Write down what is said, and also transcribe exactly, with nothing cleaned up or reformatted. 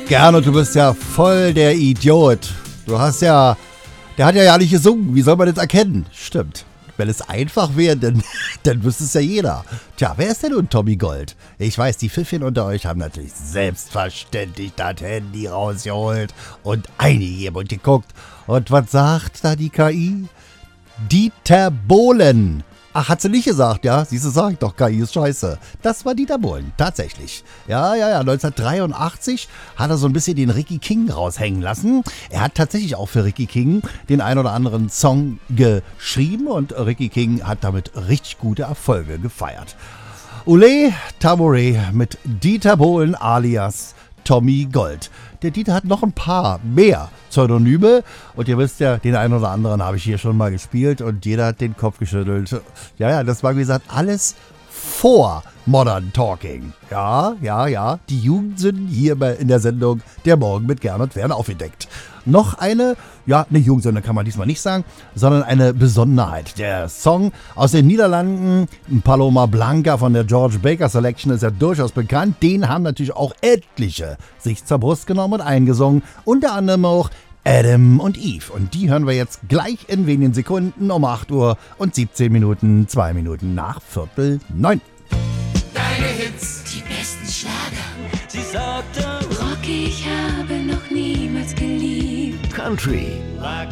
Gernot, du bist ja voll der Idiot. Du hast ja, der hat ja ja nicht gesungen. Wie soll man das erkennen? Stimmt. Wenn es einfach wäre, dann, dann wüsste es ja jeder. Tja, wer ist denn nun Tommy Gold? Ich weiß, die Pfiffchen unter euch haben natürlich selbstverständlich das Handy rausgeholt und eingegeben und geguckt. Und was sagt da die K I? Dieter Bohlen. Ach, hat sie nicht gesagt, ja? Siehst du, sag ich doch, K I ist scheiße. Das war Dieter Bohlen, tatsächlich. Ja, ja, ja, neunzehnhundertdreiundachtzig hat er so ein bisschen den Ricky King raushängen lassen. Er hat tatsächlich auch für Ricky King den ein oder anderen Song geschrieben und Ricky King hat damit richtig gute Erfolge gefeiert. Ole Tamore mit Dieter Bohlen alias Tommy Gold. Der Dieter hat noch ein paar mehr Pseudonyme und ihr wisst ja, den einen oder anderen habe ich hier schon mal gespielt und jeder hat den Kopf geschüttelt. Ja, ja, das war wie gesagt alles vor Modern Talking. Ja, ja, ja, die Jugendsünden hier in der Sendung Der Morgen mit Gernot werden aufgedeckt. Noch eine, ja, eine Jugendsünde kann man diesmal nicht sagen, sondern eine Besonderheit. Der Song aus den Niederlanden, Paloma Blanca von der George Baker Selection, ist ja durchaus bekannt. Den haben natürlich auch etliche sich zur Brust genommen und eingesungen. Unter anderem auch Adam und Eve. Und die hören wir jetzt gleich in wenigen Sekunden um acht Uhr und siebzehn Minuten, zwei Minuten nach Viertel neun. Deine Hits, die besten Schlager. Sie sagte, Rock, ich habe noch niemals geliebt. Country, Rock